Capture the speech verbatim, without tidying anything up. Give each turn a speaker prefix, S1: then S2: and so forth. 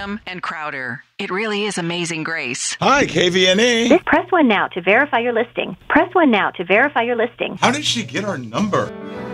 S1: Graham, and Crowder. It really is Amazing Grace.
S2: Hi, K V N A.
S3: This press one now to verify your listing. Press one now to verify your listing.
S2: How did she get our number?